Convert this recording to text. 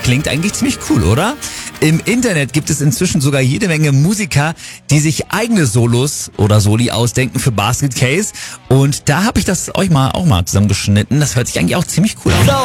Klingt eigentlich ziemlich cool, oder? Im Internet gibt es inzwischen sogar jede Menge Musiker, die sich eigene Solos oder Soli ausdenken für Basket Case. Und da habe ich das euch auch mal zusammengeschnitten. Das hört sich eigentlich auch ziemlich cool an.